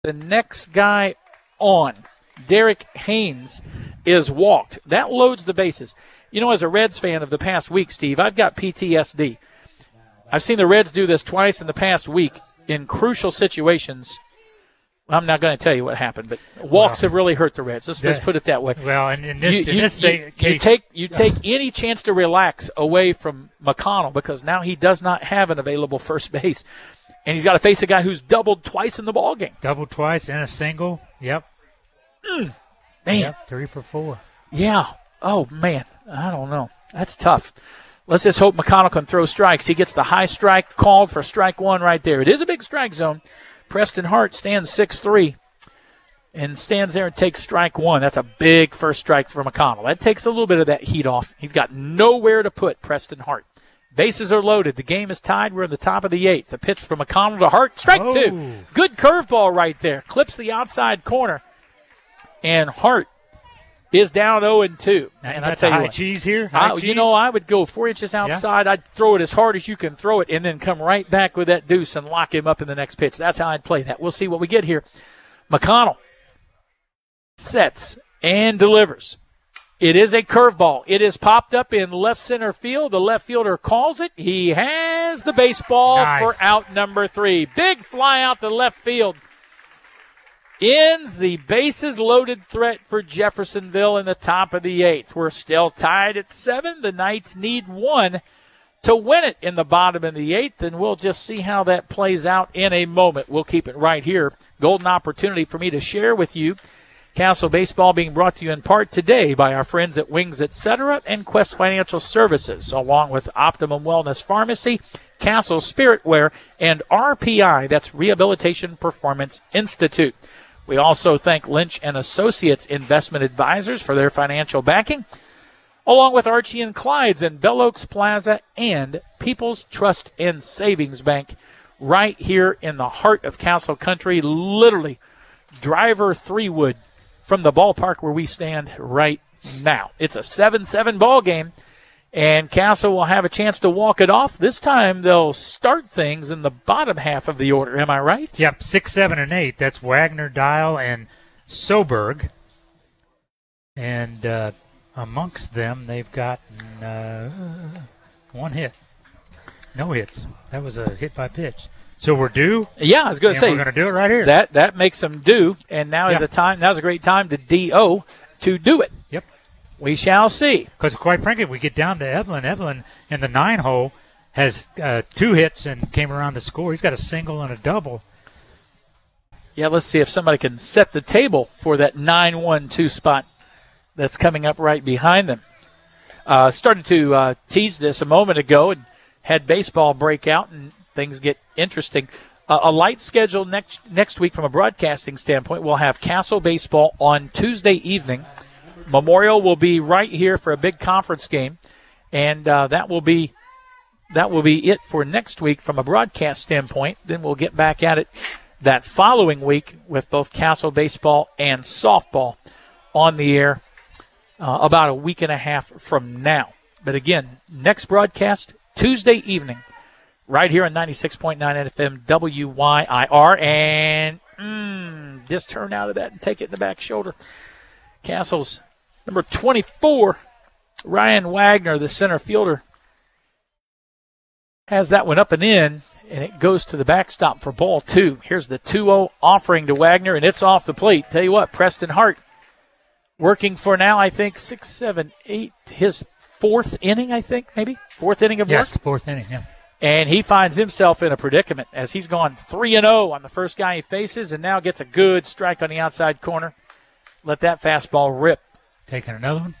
the next guy on, Derek Haynes, is walked. That loads the bases. You know, as a Reds fan of the past week, Steve, I've got PTSD. I've seen the Reds do this twice in the past week in crucial situations. I'm not going to tell you what happened, but walks have really hurt the Reds. Let's put it that way. Well, and in this case, you take any chance to relax away from McConnell because now he does not have an available first base, and he's got to face a guy who's doubled twice in the ballgame. Doubled twice and a single. Yep. Man. Yep, 3 for 4. Yeah. Oh, man. I don't know. That's tough. Let's just hope McConnell can throw strikes. He gets the high strike called for strike one right there. It is a big strike zone. Preston Hart stands 6'3", and stands there and takes strike one. That's a big first strike for McConnell. That takes a little bit of that heat off. He's got nowhere to put Preston Hart. Bases are loaded. The game is tied. We're in the top of the 8th. The pitch from McConnell to Hart. Strike two. Good curveball right there. Clips the outside corner. And Hart is down 0-2. And I tell you what, cheese here. You know, I would go 4 inches outside. Yeah. I'd throw it as hard as you can throw it and then come right back with that deuce and lock him up in the next pitch. That's how I'd play that. We'll see what we get here. McConnell sets and delivers. It is a curveball. It is popped up in left center field. The left fielder calls it. He has the baseball for out number 3. Big fly out to left field. Ends the bases-loaded threat for Jeffersonville in the top of the 8th. We're still tied at 7. The Knights need 1 to win it in the bottom of the 8th, and we'll just see how that plays out in a moment. We'll keep it right here. Golden opportunity for me to share with you Castle Baseball being brought to you in part today by our friends at Wings Etc. and Quest Financial Services, along with Optimum Wellness Pharmacy, Castle Spiritware, and RPI, that's Rehabilitation Performance Institute. We also thank Lynch & Associates Investment Advisors for their financial backing, along with Archie and Clyde's and Bell Oaks Plaza and People's Trust and Savings Bank right here in the heart of Castle Country, literally driver 3 wood from the ballpark where we stand right now. It's a 7-7 ball game, and Castle will have a chance to walk it off. This time they'll start things in the bottom half of the order. Am I right? Yep, 6, 7, and 8. That's Wagner, Dial, and Soberg. And amongst them, they've gotten 1 hit. No hits. That was a hit by pitch. So we're due. Yeah, I was going to say we're going to do it right here. That makes them due, and now is a time. Now's a great time to DO to do it. Yep. We shall see. Because quite frankly, if we get down to Evelyn. Evelyn in the 9 hole has 2 hits and came around to score. He's got a single and a double. Yeah, let's see if somebody can set the table for that 9-1-2 spot that's coming up right behind them. Started to tease this a moment ago and had baseball break out and things get interesting. A light schedule next week from a broadcasting standpoint. We'll have Castle Baseball on Tuesday evening. Memorial will be right here for a big conference game, and that will be it for next week from a broadcast standpoint. Then we'll get back at it that following week with both Castle Baseball and softball on the air about a week and a half from now. But again, next broadcast Tuesday evening right here on 96.9 FM WYIR. And just turn out of that and take it in the back shoulder. Castle's number 24, Ryan Wagner, the center fielder, has that one up and in, and it goes to the backstop for ball 2. Here's the 2-0 offering to Wagner, and it's off the plate. Tell you what, Preston Hart working for now, I think, 6, 7, 8, his 4th inning, I think, maybe? 4th inning of work? Yes, 4th inning, yeah. And he finds himself in a predicament as he's gone 3-0 on the first guy he faces and now gets a good strike on the outside corner. Let that fastball rip. Taking another one?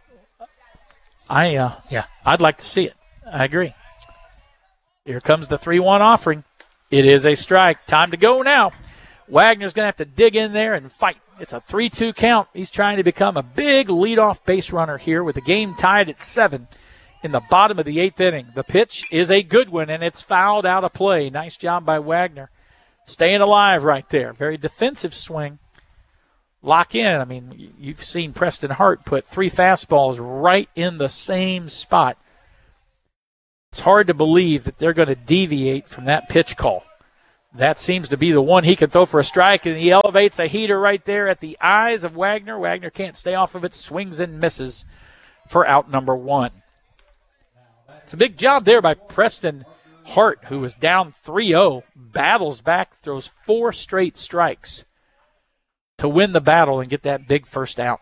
I'd like to see it. I agree. Here comes the 3-1 offering. It is a strike. Time to go now. Wagner's going to have to dig in there and fight. It's a 3-2 count. He's trying to become a big leadoff base runner here with the game tied at 7 in the bottom of the 8th inning. The pitch is a good one, and it's fouled out of play. Nice job by Wagner. Staying alive right there. Very defensive swing. Lock in. I mean, you've seen Preston Hart put 3 fastballs right in the same spot. It's hard to believe that they're going to deviate from that pitch call. That seems to be the one he can throw for a strike, and he elevates a heater right there at the eyes of Wagner. Wagner can't stay off of it, swings and misses for out number 1. It's a big job there by Preston Hart, who was down 3-0, battles back, throws 4 straight strikes to win the battle and get that big first out.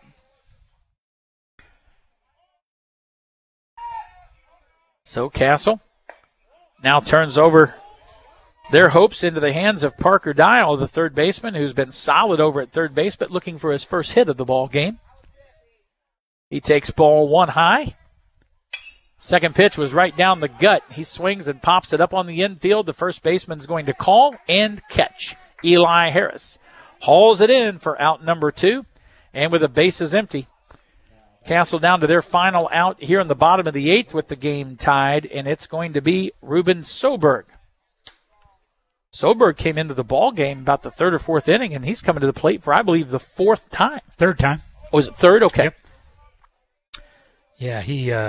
So Castle now turns over their hopes into the hands of Parker Dial, the third baseman, who's been solid over at third base, but looking for his first hit of the ball game. He takes ball 1 high. Second pitch was right down the gut. He swings and pops it up on the infield. The first baseman's going to call and catch. Eli Harris hauls it in for out number 2, and with the bases empty, Castle down to their final out here in the bottom of the 8th with the game tied, and it's going to be Ruben Soberg. Soberg came into the ball game about the 3rd or 4th inning, and he's coming to the plate for, I believe, the 4th time. 3rd time. Oh, is it 3rd? Okay. Yep. Yeah,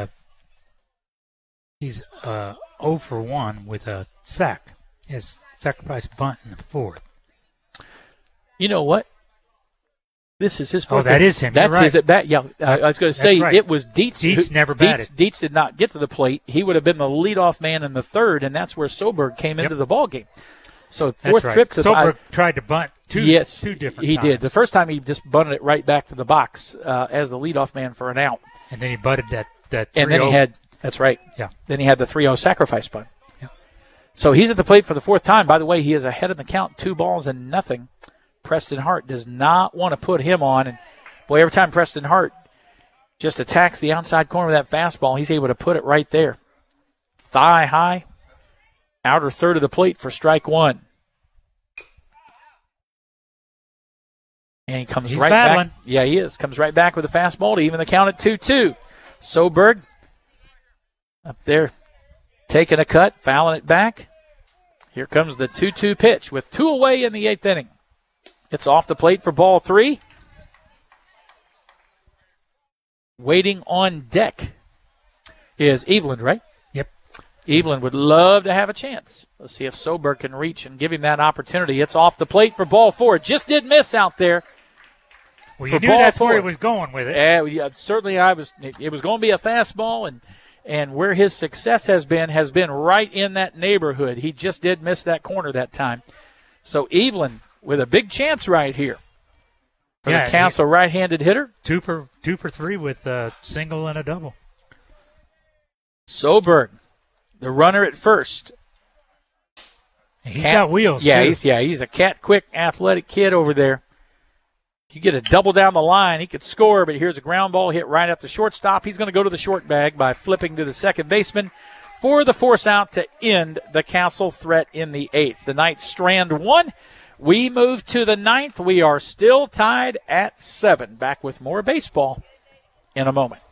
he's 0 for 1 with a sack. His sacrifice bunt in the 4th. You know what? This is his 4th. Oh, that is him. That's right. his at bat. Yeah, I was going to say right. It was Dietz. Dietz never batted. Dietz did not get to the plate. He would have been the leadoff man in the 3rd, and that's where Soberg came into the ball game. So 4th right. trip to Soberg tried to bunt two different times. He did. The first time he just bunted it right back to the box as the leadoff man for an out. And then he butted that 3-0. And then he had, that's right. Yeah. Then he had the 3-0 sacrifice bunt. Yeah. So he's at the plate for the 4th time. By the way, he is ahead in the count, 2-0. Preston Hart does not want to put him on. And, boy, every time Preston Hart just attacks the outside corner of that fastball, he's able to put it right there. Thigh high, outer third of the plate for strike 1. And he comes right battling. back. Yeah, he is. Comes right back with a fastball to even the count at 2-2. Soberg up there taking a cut, fouling it back. Here comes the 2-2 pitch with 2 away in the 8th inning. It's off the plate for ball 3. Waiting on deck is Eveland, right? Yep. Eveland would love to have a chance. Let's see if Soberg can reach and give him that opportunity. It's off the plate for ball 4. It just did miss out there. Well, you knew that's where he was going with it. Yeah, certainly it was going to be a fastball, and where his success has been right in that neighborhood. He just did miss that corner that time. So Eveland with a big chance right here for the Castle right-handed hitter. 2 for 3 with a single and a double. Soberg, the runner at first. He's got wheels. Yeah, too. he's a quick, athletic kid over there. You get a double down the line, he could score, but here's a ground ball hit right at the shortstop. He's going to go to the short bag by flipping to the second baseman for the force out to end the Castle threat in the 8th. The Knights strand 1. We move to the 9th. We are still tied at 7. Back with more baseball in a moment.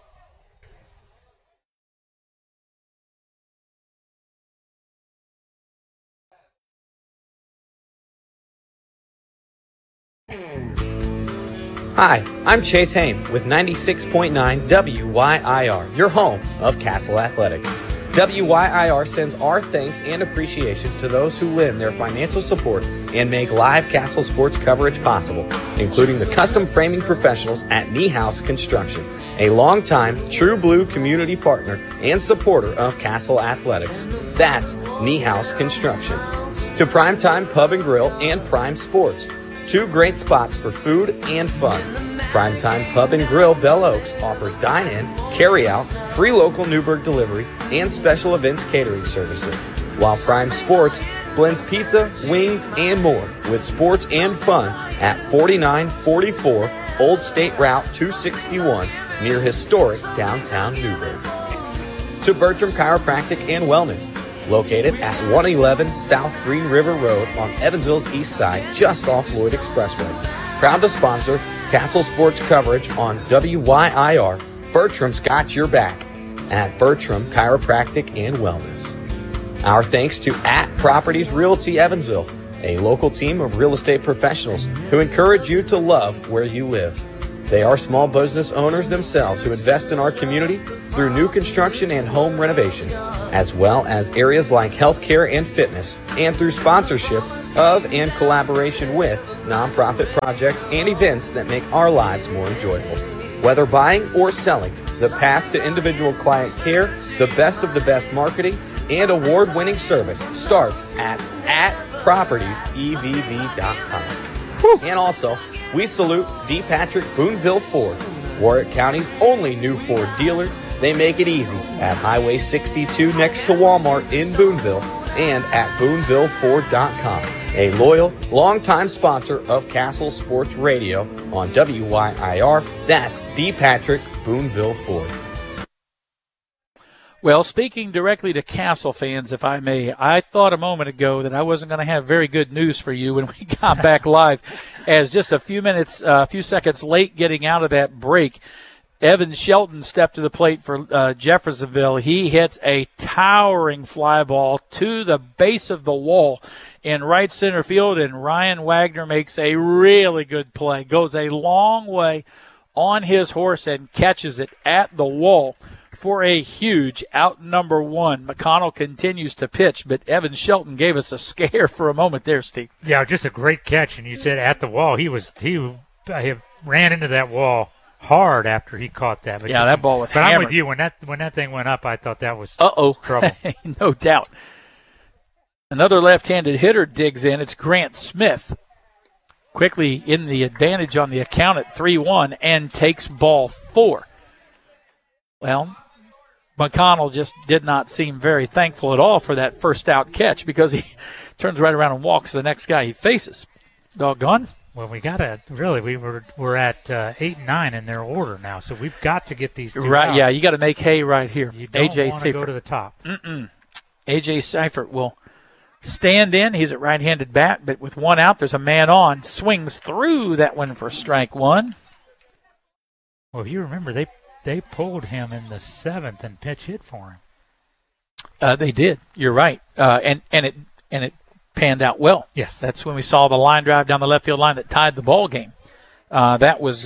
Hi, I'm Chase Haim with 96.9 WYIR, your home of Castle Athletics. WYIR sends our thanks and appreciation to those who lend their financial support and make live Castle sports coverage possible, including the custom framing professionals at Niehaus Construction, a longtime True Blue community partner and supporter of Castle Athletics. That's Niehaus Construction. To Primetime Pub and Grill and Prime Sports, 2 great spots for food and fun. Primetime Pub and Grill Bell Oaks offers dine-in, carry-out, free local Newburgh delivery, and special events catering services. While Prime Sports blends pizza, wings, and more with sports and fun at 4944 Old State Route 261 near historic downtown Newburgh. To Bertram Chiropractic and Wellness, located at 111 South Green River Road on Evansville's east side, just off Lloyd Expressway. Proud to sponsor Castle sports coverage on WYIR. Bertram's got your back at Bertram Chiropractic and Wellness. Our thanks to @Properties Realty Evansville, a local team of real estate professionals who encourage you to love where you live. They are small business owners themselves who invest in our community through new construction and home renovation, as well as areas like healthcare and fitness, and through sponsorship of and collaboration with nonprofit projects and events that make our lives more enjoyable. Whether buying or selling, the path to individual client care, the best of the best marketing, and award-winning service starts at propertiesevv.com. And also, we salute D. Patrick Boonville Ford, Warwick County's only new Ford dealer. They make it easy at Highway 62 next to Walmart in Boonville and at BoonvilleFord.com, a loyal, longtime sponsor of Castle Sports Radio on WYIR. That's D. Patrick Boonville Ford. Well, speaking directly to Castle fans, if I may, I thought a moment ago that I wasn't going to have very good news for you when we got back live, as just a few seconds late getting out of that break, Evan Shelton stepped to the plate for Jeffersonville. He hits a towering fly ball to the base of the wall in right center field, and Ryan Wagner makes a really good play, goes a long way on his horse and catches it at the wall for a huge out number one. McConnell continues to pitch, but Evan Shelton gave us a scare for a moment there, Steve. Yeah, just a great catch, and you said at the wall. He ran into that wall hard after he caught that. But that ball was hammered. I'm with you. When that thing went up, I thought that was trouble. No doubt. Another left-handed hitter digs in. It's Grant Smith. Quickly in the advantage on the account at 3-1 and takes ball 4. Well, McConnell just did not seem very thankful at all for that first out catch because he turns right around and walks the next guy he faces. Doggone. Well, we're at 8 and 9 in their order now, so we've got to get these two right. out. Yeah, you got to make hay right here. You don't AJ want to go to the top. AJ Seifert will stand in. He's a right-handed bat, but with one out, there's a man on. Swings through that one for strike 1. Well, if you remember, they pulled him in the 7th and pitch hit for him. They did. You're right. And it panned out well. Yes. That's when we saw the line drive down the left field line that tied the ball game. That was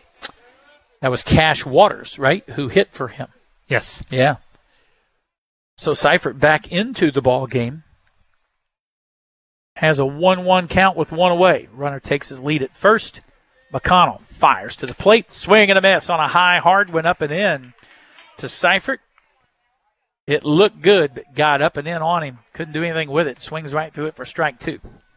Cash Waters, right, who hit for him. Yes. Yeah. So Seifert back into the ball game. Has a 1-1 count with one away. Runner takes his lead at first. McConnell fires to the plate. Swing and a miss on a high, hard one up and in to Seifert. It looked good, but got up and in on him. Couldn't do anything with it. Swings right through it for strike 2.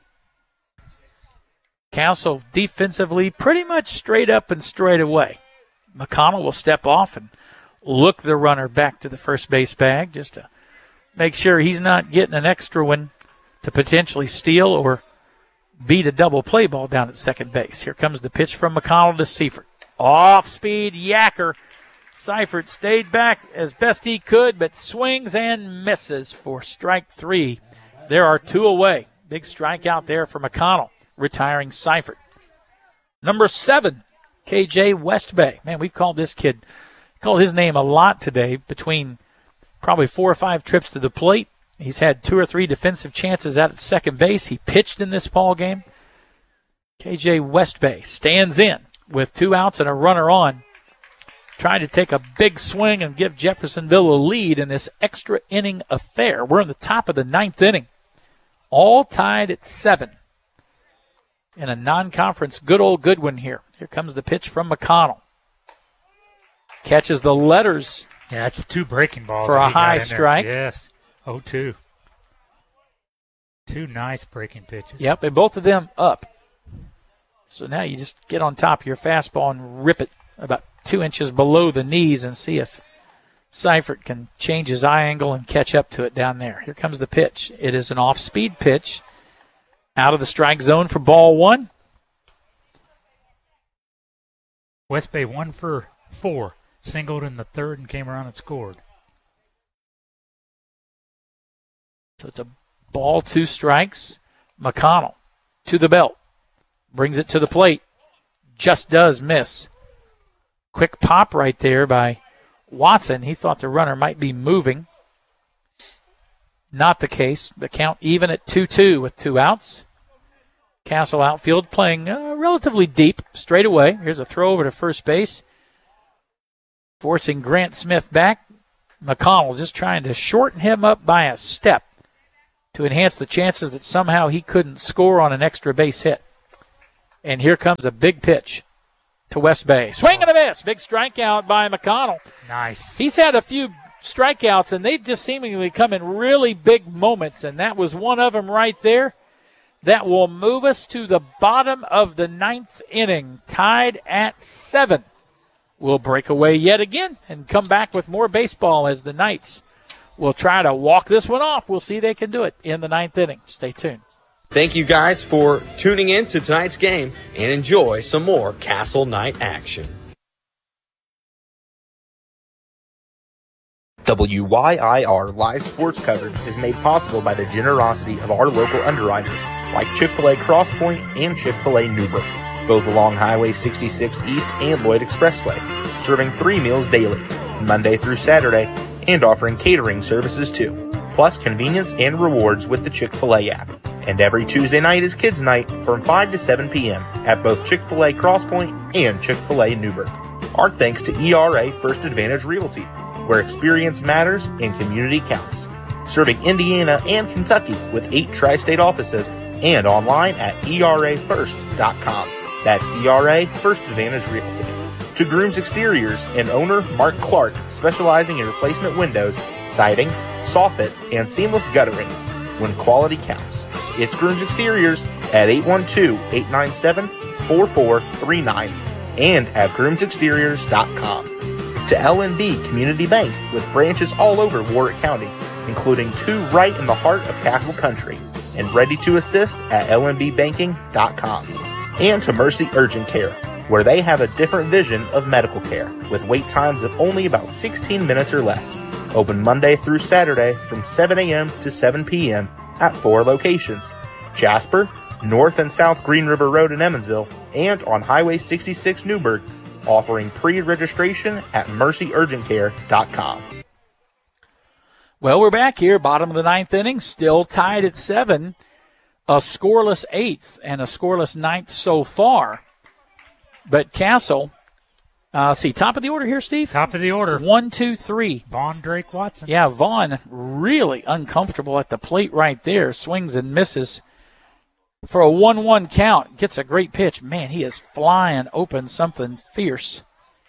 Castle defensively pretty much straight up and straight away. McConnell will step off and look the runner back to the first base bag just to make sure he's not getting an extra one to potentially steal or beat a double play ball down at second base. Here comes the pitch from McConnell to Seifert. Off-speed yacker. Seifert stayed back as best he could, but swings and misses for strike 3. There are 2 away. Big strikeout there for McConnell, retiring Seifert. Number 7, KJ Westbay. Man, we've called his name a lot today between probably 4 or 5 trips to the plate. He's had 2 or 3 defensive chances out at second base. He pitched in this ball game. KJ Westbay stands in with 2 outs and a runner on. Trying to take a big swing and give Jeffersonville a lead in this extra inning affair. We're in the top of the 9th inning. All tied at 7. In a non-conference good old good one here. Here comes the pitch from McConnell. Catches the letters. Yeah, that's 2 breaking balls for a high strike. Yes. 0-2. 2 nice breaking pitches. Yep, and both of them up. So now you just get on top of your fastball and rip it about 2 inches below the knees and see if Seifert can change his eye angle and catch up to it down there. Here comes the pitch. It is an off-speed pitch. Out of the strike zone for ball 1. Westbay 1 for 4. Singled in the 3rd and came around and scored. So it's a ball, 2 strikes. McConnell to the belt. Brings it to the plate. Just does miss. Quick pop right there by Watson. He thought the runner might be moving. Not the case. The count even at 2-2 with 2 outs. Castle outfield playing relatively deep straight away. Here's a throw over to first base. Forcing Grant Smith back. McConnell just trying to shorten him up by a step to enhance the chances that somehow he couldn't score on an extra base hit. And here comes a big pitch to West Bay. Swing and a miss. Big strikeout by McConnell. Nice. He's had a few strikeouts, and they've just seemingly come in really big moments, and that was one of them right there. That will move us to the bottom of the 9th inning, tied at 7. We'll break away yet again and come back with more baseball as the Knights will try to walk this one off. We'll see if they can do it in the 9th inning. Stay tuned. Thank you guys for tuning in to tonight's game and enjoy some more Castle Night action. WYIR live sports coverage is made possible by the generosity of our local underwriters like Chick-fil-A Cross Point and Chick-fil-A Newburgh, both along Highway 66 East and Lloyd Expressway, serving 3 meals daily, Monday through Saturday, and offering catering services too, plus convenience and rewards with the Chick-fil-A app. And every Tuesday night is Kids Night from 5 to 7 p.m. at both Chick-fil-A Cross Point and Chick-fil-A Newburgh. Our thanks to ERA First Advantage Realty, where experience matters and community counts. Serving Indiana and Kentucky with 8 tri-state offices and online at erafirst.com. That's ERA First Advantage Realty. To Grooms Exteriors and owner Mark Clark, specializing in replacement windows, siding, soffit, and seamless guttering. When quality counts. It's Grooms Exteriors at 812-897-4439 and at groomsexteriors.com. To LNB Community Bank with branches all over Warwick County, including 2 right in the heart of Castle Country, and ready to assist at lnbbanking.com. And to Mercy Urgent Care, where they have a different vision of medical care, with wait times of only about 16 minutes or less. Open Monday through Saturday from 7 a.m. to 7 p.m. at 4 locations: Jasper, North and South Green River Road in Emmonsville, and on Highway 66 Newburgh, offering pre-registration at mercyurgentcare.com. Well, we're back here, bottom of the 9th inning, still tied at 7. A scoreless 8th and a scoreless 9th so far. But Castle, top of the order here, Steve? Top of the order. 1, 2, 3. Vaughn, Drake, Watson. Yeah, Vaughn really uncomfortable at the plate right there. Swings and misses for a 1-1 count. Gets a great pitch. Man, he is flying open something fierce.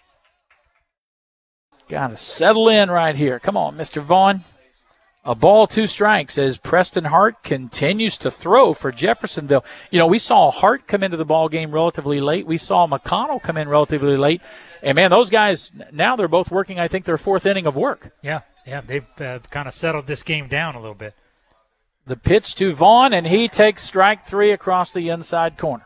Got to settle in right here. Come on, Mr. Vaughn. A ball, 2 strikes as Preston Hart continues to throw for Jeffersonville. You know, we saw Hart come into the ball game relatively late. We saw McConnell come in relatively late. And, man, those guys, now they're both working, I think, their 4th inning of work. Yeah, they've kind of settled this game down a little bit. The pitch to Vaughn, and he takes strike 3 across the inside corner.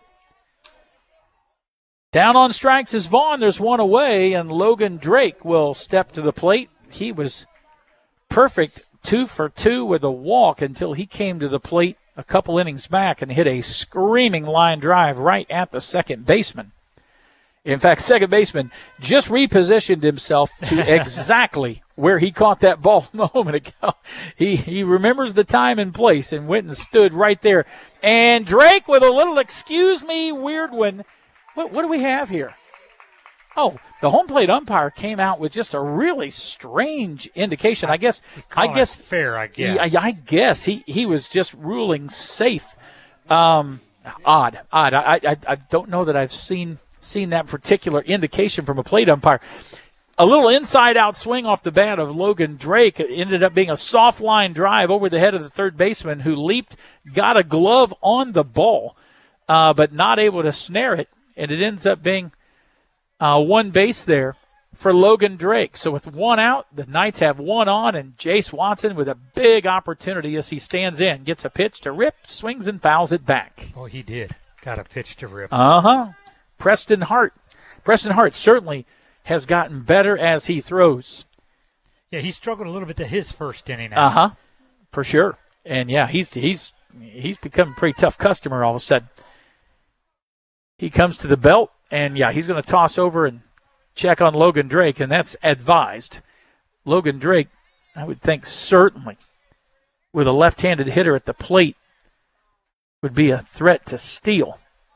Down on strikes is Vaughn. There's one away, and Logan Drake will step to the plate. He was perfect 2 for 2 with a walk until he came to the plate a couple innings back and hit a screaming line drive right at the second baseman. In fact, second baseman just repositioned himself to exactly where he caught that ball a moment ago. He remembers the time and place and went and stood right there. And Drake with a little excuse me weird one. What do we have here? Oh, the home plate umpire came out with just a really strange indication. I guess fair. I guess. I guess he was just ruling safe. Odd. I don't know that I've seen that particular indication from a plate umpire. A little inside-out swing off the bat of Logan Drake. It ended up being a soft line drive over the head of the third baseman, who leaped, got a glove on the ball, but not able to snare it, and it ends up being one base there for Logan Drake. So with 1 out, the Knights have 1 on, and Jace Watson with a big opportunity as he stands in, gets a pitch to Rip, swings and fouls it back. Oh, he did. Got a pitch to Rip. Preston Hart certainly has gotten better as he throws. Yeah, he struggled a little bit to his first inning. For sure. And yeah, he's become a pretty tough customer all of a sudden. He comes to the belt, and yeah, he's going to toss over and check on Logan Drake, and that's advised. Logan Drake, I would think certainly with a left-handed hitter at the plate would be a threat to steal.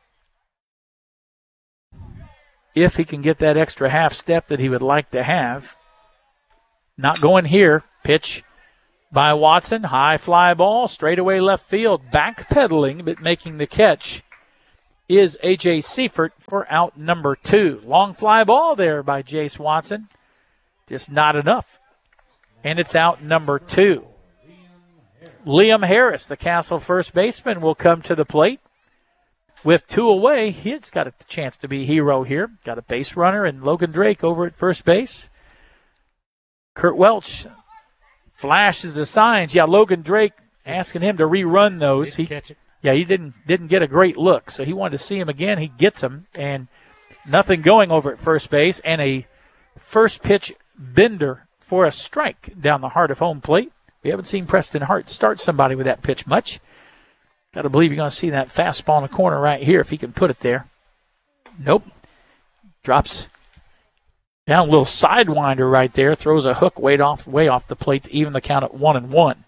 If he can get that extra half step that he would like to have. Not going here. Pitch by Watson. High fly ball, straightaway left field, backpedaling, but making the catch is A.J. Seifert for out number 2. Long fly ball there by Jace Watson. Just not enough. And it's out number 2. Liam Harris, the Castle first baseman, will come to the plate. With 2 away, he's got a chance to be hero here. Got a base runner and Logan Drake over at first base. Kurt Welch flashes the signs. Yeah, Logan Drake asking him to rerun those. Didn't catch it. Yeah, he didn't get a great look, so he wanted to see him again. He gets him, and nothing going over at first base, and a first pitch bender for a strike down the heart of home plate. We haven't seen Preston Hart start somebody with that pitch much. Got to believe you're going to see that fastball in the corner right here if he can put it there. Nope. Drops down a little sidewinder right there. Throws a hook way off the plate to even the count at 1-1.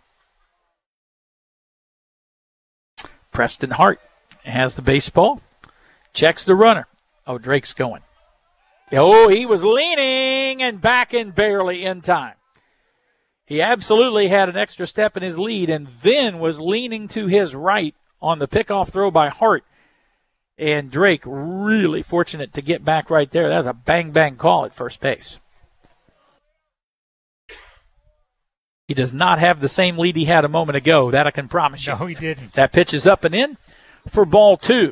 Preston Hart has the baseball. Checks the runner. Oh, Drake's going. Oh, he was leaning and backing barely in time. He absolutely had an extra step in his lead and then was leaning to his right on the pickoff throw by Hart. And Drake really fortunate to get back right there. That was a bang-bang call at first base. He does not have the same lead he had a moment ago. That I can promise you. No, he didn't. That pitch is up and in for ball 2.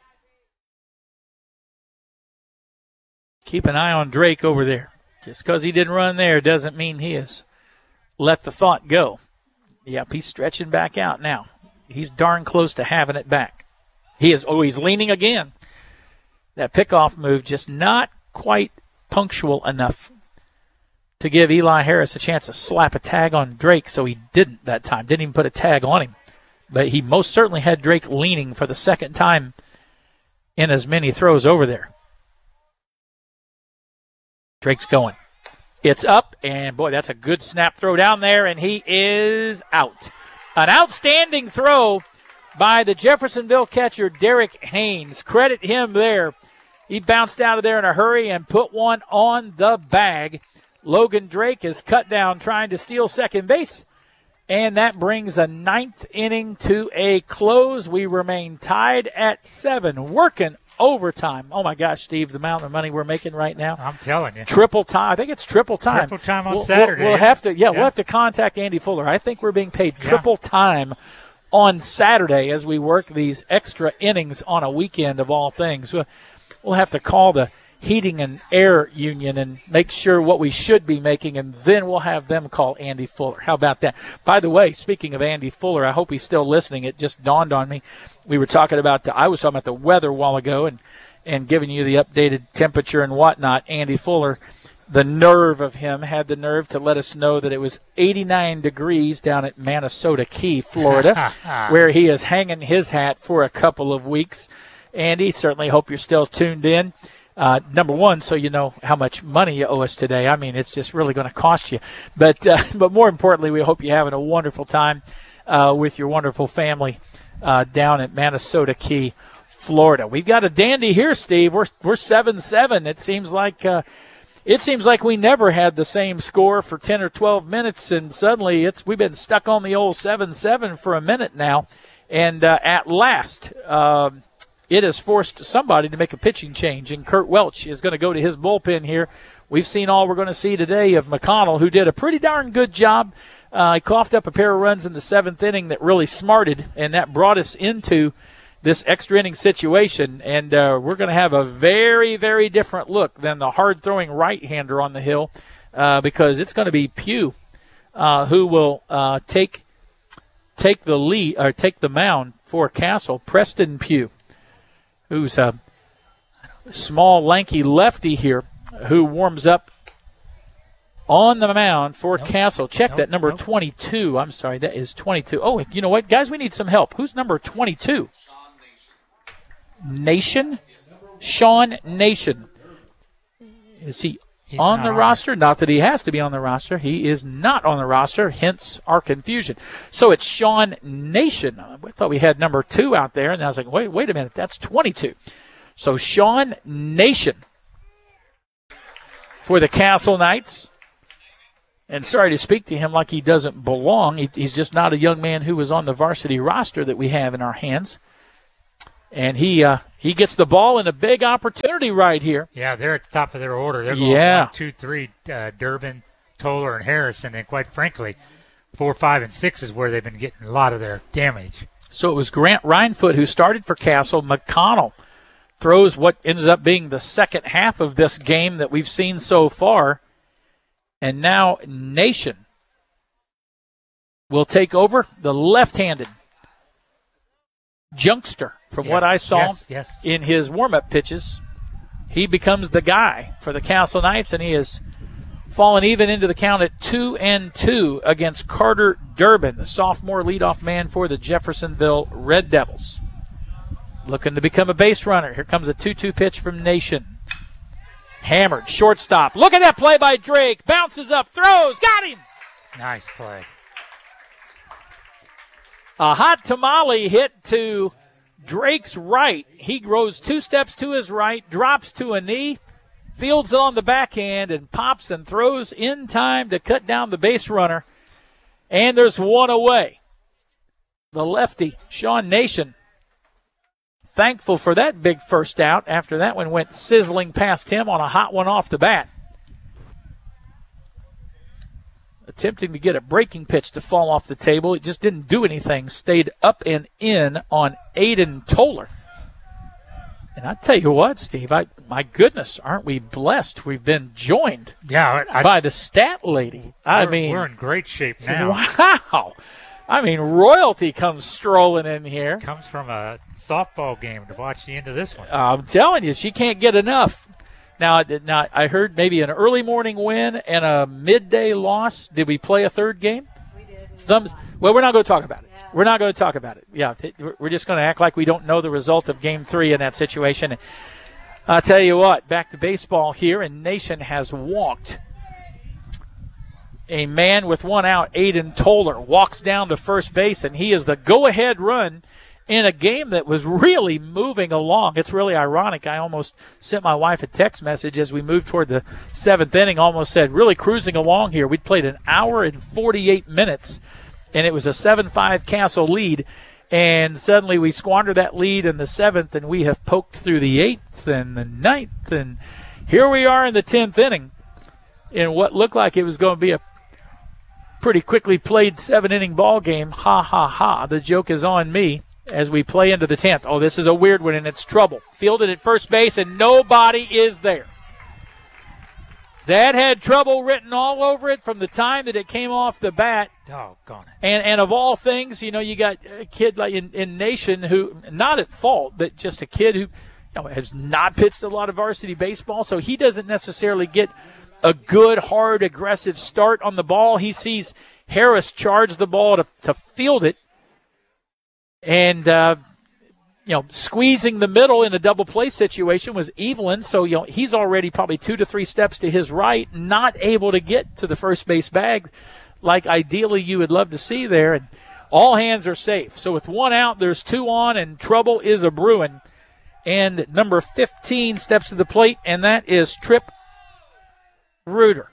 Keep an eye on Drake over there. Just because he didn't run there doesn't mean he has let the thought go. Yep, he's stretching back out now. He's darn close to having it back. He's leaning again. That pickoff move just not quite punctual enough to give Eli Harris a chance to slap a tag on Drake, so he didn't that time. Didn't even put a tag on him. But he most certainly had Drake leaning for the second time in as many throws over there. Drake's going. It's up, and boy, that's a good snap throw down there, and he is out. An outstanding throw by the Jeffersonville catcher, Derek Haynes. Credit him there. He bounced out of there in a hurry and put one on the bag. Logan Drake is cut down trying to steal second base, and that brings a 9th inning to a close. We remain tied at 7, working overtime. Oh, my gosh, Steve, the amount of money we're making right now. I'm telling you. Triple time. I think it's triple time. Triple time on Saturday. We'll have to, we'll have to contact Andy Fuller. I think we're being paid triple time on Saturday as we work these extra innings on a weekend of all things. We'll have to call the Heating and Air Union and make sure what we should be making, and then we'll have them call Andy Fuller. How about that? By the way, speaking of Andy Fuller, I hope he's still listening. It just dawned on me. We were talking about I was talking about the weather a while ago and giving you the updated temperature and whatnot. Andy Fuller, the nerve of him, had the nerve to let us know that it was 89 degrees down at Manasota Key, Florida, where he is hanging his hat for a couple of weeks. Andy, certainly hope you're still tuned in. Number one, so you know how much money you owe us today. I mean, it's just really going to cost you. But more importantly, we hope you're having a wonderful time with your wonderful family down at Manasota Key, Florida. We've got a dandy here, Steve. We're 7-7. It seems like we never had the same score for 10 or 12 minutes, and suddenly we've been stuck on the old 7-7 for a minute now. And at last, it has forced somebody to make a pitching change, and Kurt Welch is going to go to his bullpen here. We've seen all we're going to see today of McConnell, who did a pretty darn good job. He coughed up a pair of runs in the 7th inning that really smarted, and that brought us into this extra inning situation. And we're going to have a very, very different look than the hard-throwing right-hander on the hill because it's going to be Pugh who will take the lead or take the mound for Castle. Preston Pugh, who's a small, lanky lefty here, who warms up on the mound for Castle. Check that, number 22. I'm sorry, that is 22. Oh, you know what, guys, we need some help. Who's number 22? Nation? Sean Nation. Is he on the roster? Not that he has to be on the roster. He is not on the roster, hence our confusion. So it's Sean Nation. I thought we had number 2 out there, and I was like, wait a minute, that's 22. So Sean Nation for the Castle Knights. And sorry to speak to him like he doesn't belong. He's just not a young man who was on the varsity roster that we have in our hands. And he gets the ball in a big opportunity right here. Yeah, they're at the top of their order. They're going 1, 2, 3, Durbin, Toller, and Harrison. And quite frankly, 4, 5, and 6 is where they've been getting a lot of their damage. So it was Grant Rhinefoot who started for Castle. McConnell throws what ends up being the second half of this game that we've seen so far. And now Nation will take over, the left-handed youngster. From what I saw in his warm-up pitches, he becomes the guy for the Castle Knights, and he has fallen even into the count at 2-2 against Carter Durbin, the sophomore leadoff man for the Jeffersonville Red Devils. Looking to become a base runner. Here comes a 2-2 pitch from Nation. Hammered, shortstop. Look at that play by Drake. Bounces up, throws, got him. Nice play. A hot tamale hit to Drake's right. He goes 2 steps to his right, drops to a knee, fields on the backhand, and pops and throws in time to cut down the base runner. And there's one away. The lefty, Sean Nation, thankful for that big first out after that one went sizzling past him on a hot one off the bat. Attempting to get a breaking pitch to fall off the table. It just didn't do anything. Stayed up and in on Aiden Toller. And I tell you what, Steve, my goodness, aren't we blessed? We've been joined by the stat lady. We're in great shape now. Wow. I mean, royalty comes strolling in here. Comes from a softball game to watch the end of this one. I'm telling you, she can't get enough. Now, I heard maybe an early morning win and a midday loss. Did we play a third game? We did. Well, we're not going to talk about it. Yeah. We're not going to talk about it. Yeah, we're just going to act like we don't know the result of Game 3 in that situation. I'll tell you what, back to baseball here, and Nation has walked a man with one out. Aiden Toller walks down to first base, and he is the go-ahead run in a game that was really moving along. It's really ironic. I almost sent my wife a text message as we moved toward the 7th inning, almost said, really cruising along here. We'd played an hour and 48 minutes, and it was a 7-5 Castle lead. And suddenly we squander that lead in the 7th, and we have poked through the 8th and the 9th. And here we are in the 10th inning in what looked like it was going to be a pretty quickly played 7-inning ball game. Ha, ha, ha. The joke is on me. As we play into the 10th. Oh, this is a weird one, and it's trouble. Fielded at first base, and nobody is there. That had trouble written all over it from the time that it came off the bat. Doggone it. And of all things, you got a kid like in Nation who, not at fault, but just a kid who has not pitched a lot of varsity baseball, so he doesn't necessarily get a good, hard, aggressive start on the ball. He sees Harris charge the ball to field it. And, squeezing the middle in a double play situation was Evelyn. So, he's already probably 2 to 3 steps to his right, not able to get to the first base bag like ideally you would love to see there. And all hands are safe. So with one out, there's 2 on, and trouble is a brewing. And number 15 steps to the plate, and that is Tripp Reuter.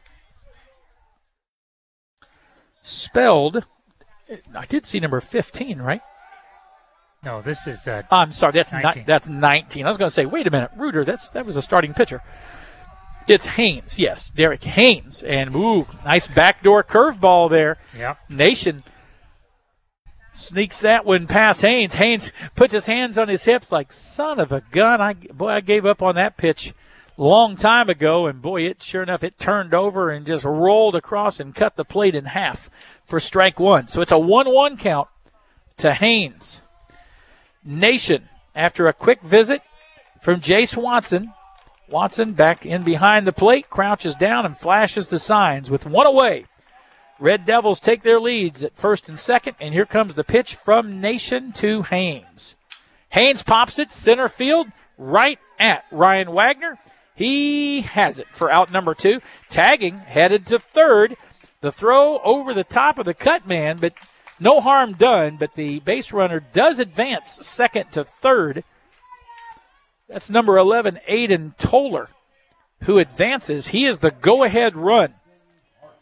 Spelled, I did see number 15, right? No, this is I'm sorry, that's 19. That's 19. I was going to say, wait a minute, Reuter, that was a starting pitcher. It's Haynes, yes, Derek Haynes. And, nice backdoor curveball there. Yep. Nation sneaks that one past Haynes. Haynes puts his hands on his hips like, son of a gun. I gave up on that pitch a long time ago, and, sure enough, it turned over and just rolled across and cut the plate in half for strike 1. So it's a 1-1 count to Haynes. Nation, after a quick visit from Jace Watson. Watson back in behind the plate, crouches down and flashes the signs with 1 away. Red Devils take their leads at first and second, and here comes the pitch from Nation to Haynes. Haynes pops it center field right at Ryan Wagner. He has it for out number 2. Tagging, headed to third. The throw over the top of the cut man, but no harm done, but the base runner does advance second to third. That's number 11, Aiden Toller, who advances. He is the go-ahead run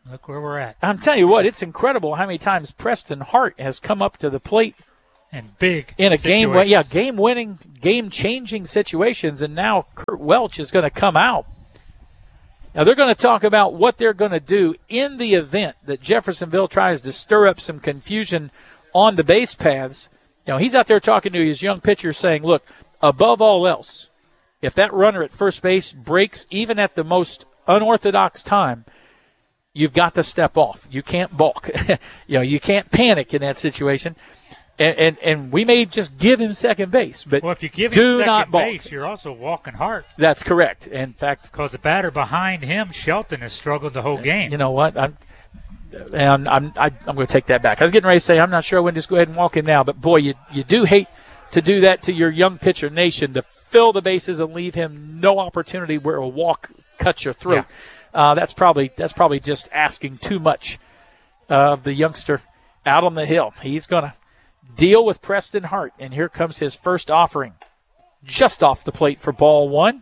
Look where we're at. I'm telling you what, it's incredible how many times Preston Hart has come up to the plate and big in a game-winning, game-changing situations, and now Kurt Welch is going to come out. Now they're going to talk about what they're going to do in the event that Jeffersonville tries to stir up some confusion on the base paths. He's out there talking to his young pitcher saying, look, above all else, if that runner at first base breaks even at the most unorthodox time, you've got to step off. You can't balk. You can't panic in that situation. And we may just give him second base, but if you give him second base, you're also walking hard. That's correct. In fact, because the batter behind him, Shelton, has struggled the whole game. You know what? I'm going to take that back. I was getting ready to say I'm not sure when to just go ahead and walk him now, but boy, you do hate to do that to your young pitcher, Nation, to fill the bases and leave him no opportunity where a walk cuts your throat. Yeah. That's probably just asking too much of the youngster out on the hill. He's going to deal with Preston Hart, and here comes his first offering. Just off the plate for ball one.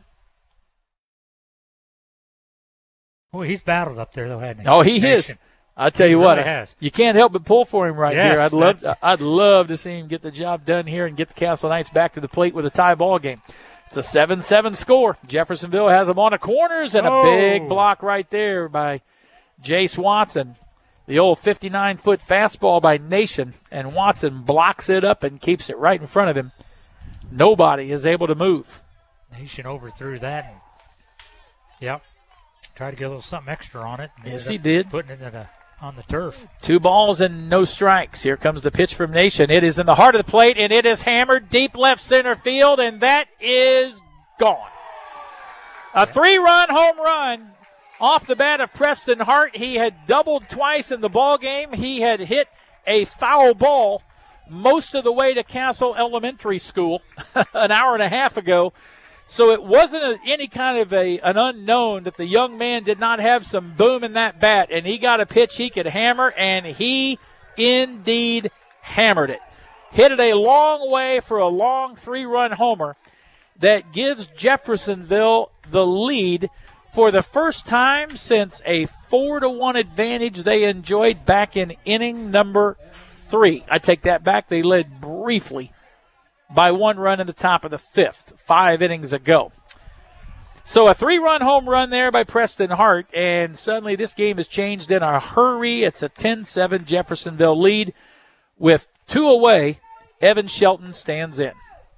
Well, he's battled up there, though, hasn't he? Oh, he is. I tell you what, has. You can't help but pull for him here. I'd love to see him get the job done here and get the Castle Knights back to the plate with a tie ball game. It's a 7-7 score. Jeffersonville has them on the corners, and a big block right there by Jace Watson. The old 59-foot fastball by Nation, and Watson blocks it up and keeps it right in front of him. Nobody is able to move. Nation overthrew that. Yep. Tried to get a little something extra on it. Yes, he did. Putting it on the turf. 2 balls and no strikes. Here comes the pitch from Nation. It is in the heart of the plate, and it is hammered deep left center field, and that is gone. A 3-run home run off the bat of Preston Hart. He had doubled twice in the ball game. He had hit a foul ball most of the way to Castle Elementary School an hour and a half ago. So it wasn't any kind of an unknown that the young man did not have some boom in that bat, and he got a pitch he could hammer, and he indeed hammered it. Hit it a long way for a long 3-run homer that gives Jeffersonville the lead for the first time since a 4-1 advantage they enjoyed back in inning number 3. I take that back. They led briefly by 1 run in the top of the 5th, 5 innings ago. So a 3-run home run there by Preston Hart, and suddenly this game has changed in a hurry. It's a 10-7 Jeffersonville lead. With 2 away, Evan Shelton stands in.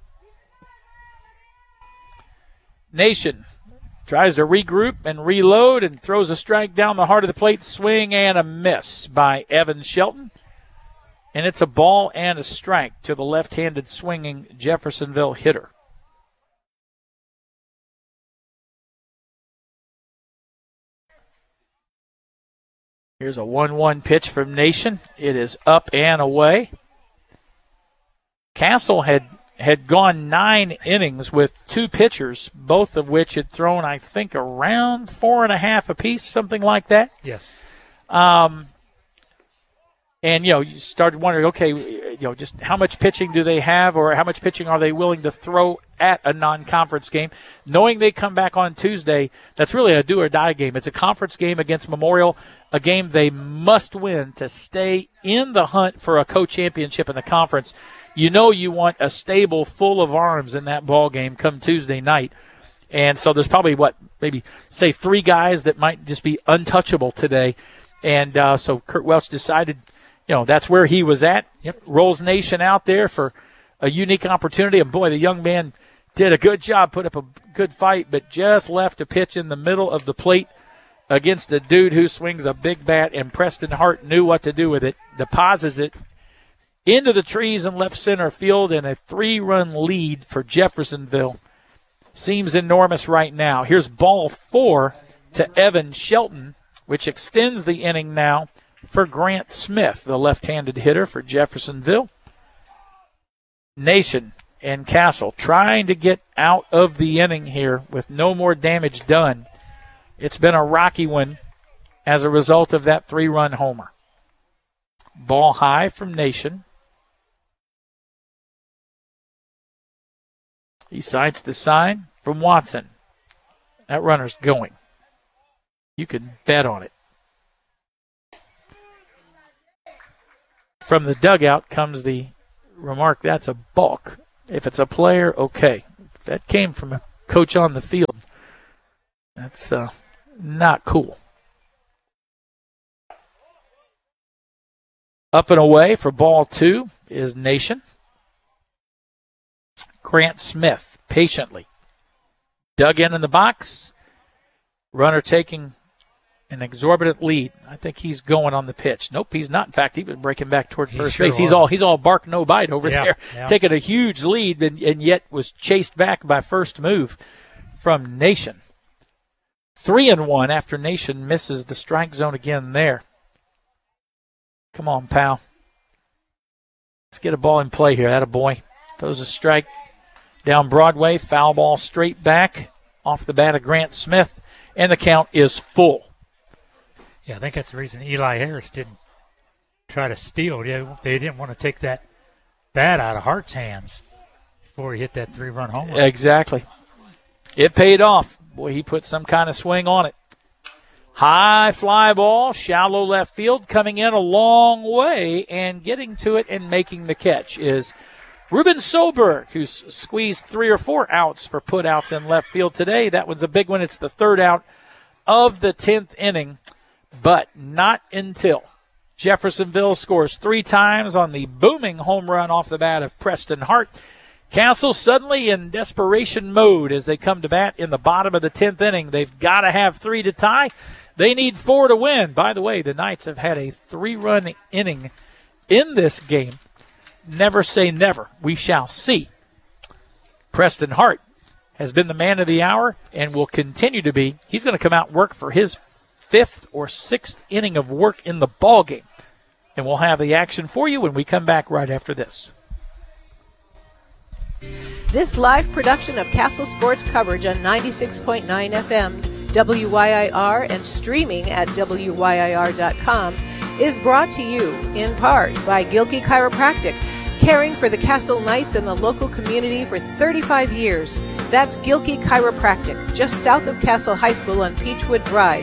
Nation tries to regroup and reload and throws a strike down the heart of the plate. Swing and a miss by Evan Shelton. And it's a ball and a strike to the left-handed swinging Jeffersonville hitter. Here's a 1-1 pitch from Nation. It is up and away. Castle had gone 9 innings with 2 pitchers, both of which had thrown, I think, around 4.5 apiece, something like that. Yes. And, you started wondering, okay, just how much pitching do they have, or how much pitching are they willing to throw at a non-conference game? Knowing they come back on Tuesday, that's really a do-or-die game. It's a conference game against Memorial, a game they must win to stay in the hunt for a co-championship in the conference. You want a stable full of arms in that ball game come Tuesday night. And so there's probably, maybe, say 3 guys that might just be untouchable today. And so Kurt Welch decided, that's where he was at. Yep. Rolls Nation out there for a unique opportunity. And, boy, the young man did a good job, put up a good fight, but just left a pitch in the middle of the plate against a dude who swings a big bat, and Preston Hart knew what to do with it, deposits it into the trees in left center field, and a 3-run lead for Jeffersonville seems enormous right now. Here's ball 4 to Evan Shelton, which extends the inning now for Grant Smith, the left-handed hitter for Jeffersonville. Nation and Castle trying to get out of the inning here with no more damage done. It's been a rocky one as a result of that 3-run homer. Ball high from Nation. He sights the sign from Watson. That runner's going. You can bet on it. from the dugout comes the remark, that's a balk. If it's a player, okay. If that came from a coach on the field, that's not cool. Up and away for ball 2 is Nation. Grant Smith patiently dug in the box. Runner taking an exorbitant lead. I think he's going on the pitch. Nope, he's not. In fact, he was breaking back toward first base. He's all bark, no bite over there, taking a huge lead, and yet was chased back by first move from Nation. 3-1 after Nation misses the strike zone again there. Come on, pal. Let's get a ball in play here. Atta boy. Throws a strike down Broadway. Foul ball straight back off the bat of Grant Smith, and the count is full. Yeah, I think that's the reason Eli Harris didn't try to steal. They didn't want to take that bat out of Hart's hands before he hit that 3-run home run. Exactly. It paid off. Boy, he put some kind of swing on it. High fly ball, shallow left field, coming in a long way and getting to it and making the catch is Ruben Soberg, who's squeezed 3 or 4 outs for putouts in left field today. That one's a big one. It's the 3rd out of the 10th inning, but not until Jeffersonville scores 3 times on the booming home run off the bat of Preston Hart. Castle suddenly in desperation mode as they come to bat in the bottom of the 10th inning. They've got to have 3 to tie. They need 4 to win. By the way, the Knights have had a 3-run inning in this game. Never say never. We shall see. Preston Hart has been the man of the hour and will continue to be. He's going to come out and work for his 5th or 6th inning of work in the ball game. And we'll have the action for you when we come back right after this. This live production of Castle Sports coverage on 96.9 FM, WYIR, and streaming at WYIR.com is brought to you in part by Gilkey Chiropractic, caring for the Castle Knights and the local community for 35 years. That's Gilkey Chiropractic, just south of Castle High School on Peachwood Drive,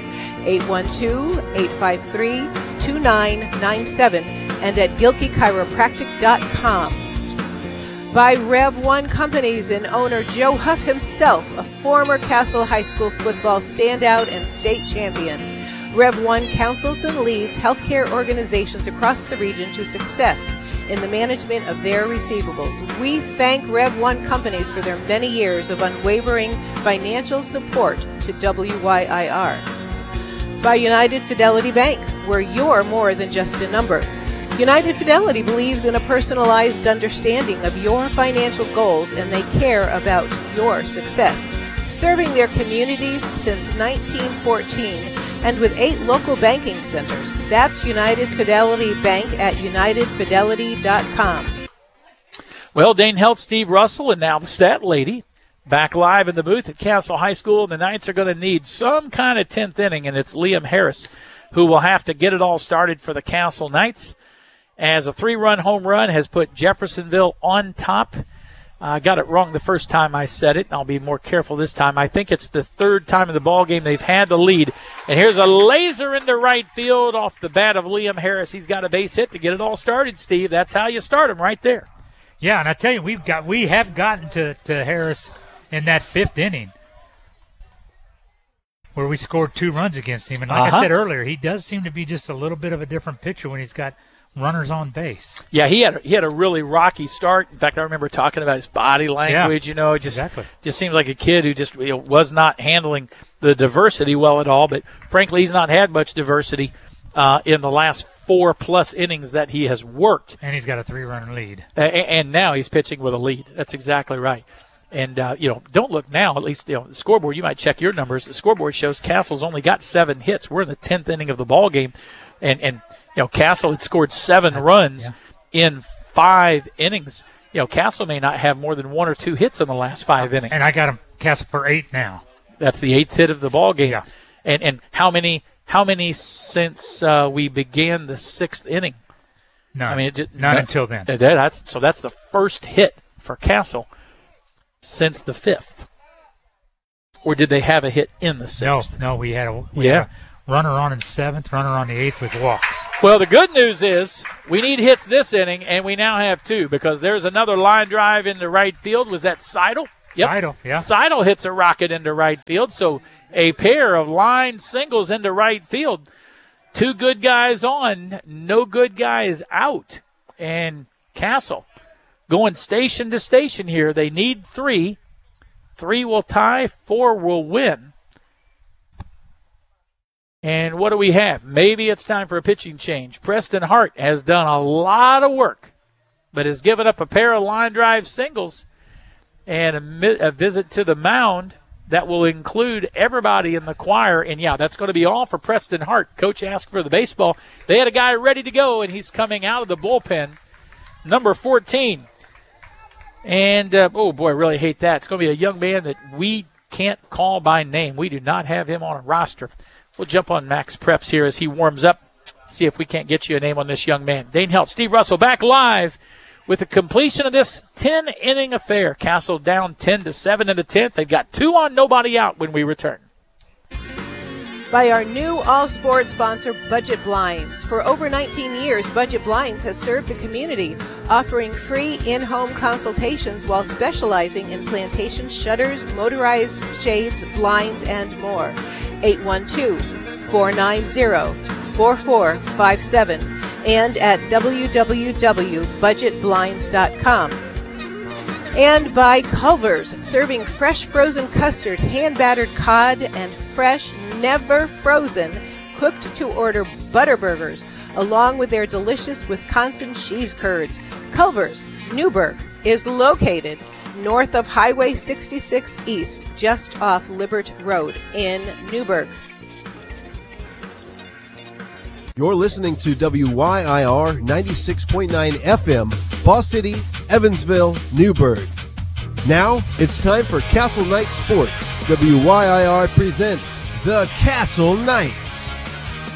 812-853-2997, and at GilkeyChiropractic.com. By Rev 1 Companies and owner Joe Huff himself, a former Castle High School football standout and state champion. Rev 1 counsels and leads healthcare organizations across the region to success in the management of their receivables. We thank Rev 1 Companies for their many years of unwavering financial support to WYIR. By United Fidelity Bank, where you're more than just a number. United Fidelity believes in a personalized understanding of your financial goals, and they care about your success. Serving their communities since 1914 and with 8 local banking centers. That's United Fidelity Bank at UnitedFidelity.com. Well, Dane Helt, Steve Russell, and now the Stat Lady back live in the booth at Castle High School. And the Knights are going to need some kind of 10th inning, and it's Liam Harris who will have to get it all started for the Castle Knights, as a 3-run home run has put Jeffersonville on top. I got it wrong the first time I said it. I'll be more careful this time. I think it's the 3rd time in the ball game they've had the lead. And here's a laser into right field off the bat of Liam Harris. He's got a base hit to get it all started, Steve. That's how you start him right there. Yeah, and I tell you, we have gotten to Harris in that 5th inning where we scored 2 runs against him. And like I said earlier, he does seem to be just a little bit of a different pitcher when he's got runners on base. Yeah, he had a really rocky start. In fact, I remember talking about his body language. Yeah, just seems like a kid who just was not handling the diversity well at all. But frankly, he's not had much diversity in the last 4+ innings that he has worked. And he's got a 3-run lead. And now he's pitching with a lead. That's exactly right. And don't look now. At least the scoreboard. You might check your numbers. The scoreboard shows Castle's only got 7 hits. We're in the 10th inning of the ball game, and Castle had scored 7 runs in 5 innings. Castle may not have more than 1 or 2 hits in the last 5 innings. And I got him Castle for 8 now. That's the 8th hit of the ball game. Yeah. And how many since we began the 6th inning? None. I mean, none until then. That's the first hit for Castle since the 5th. Or did they have a hit in the 6th? No, we had runner on in 7th, runner on the 8th with walks. Well, the good news is we need hits this inning, and we now have 2 because there's another line drive into right field. Was that Seidel? Yep. Seidel, yeah. Seidel hits a rocket into right field, so a pair of line singles into right field. 2 good guys on, no good guys out. And Castle going station to station here. They need 3. 3 will tie, 4 will win. And what do we have? Maybe it's time for a pitching change. Preston Hart has done a lot of work, but has given up a pair of line drive singles and a visit to the mound that will include everybody in the choir. And, yeah, that's going to be all for Preston Hart. Coach asked for the baseball. They had a guy ready to go, and he's coming out of the bullpen, number 14. And, oh, boy, I really hate that. It's going to be a young man that we can't call by name. We do not have him on a roster. We'll jump on Max Preps here as he warms up, see if we can't get you a name on this young man. Dane Helt, Steve Russell back live with the completion of this 10-inning affair. Castle down 10-7 in the 10th. They've got 2 on, nobody out when we return. By our new all-sport sponsor, Budget Blinds. For over 19 years, Budget Blinds has served the community, offering free in-home consultations while specializing in plantation shutters, motorized shades, blinds, and more. 812-490-4457 and at www.budgetblinds.com. And by Culver's, serving fresh frozen custard, hand-battered cod, and fresh, never frozen, cooked-to-order butter burgers, along with their delicious Wisconsin cheese curds. Culver's, Newburgh, is located north of Highway 66 East, just off Libert Road in Newburgh. You're listening to WYIR 96.9 FM, Boss City, Evansville, Newburgh. Now it's time for Castle Night Sports. WYIR presents the Castle Knights.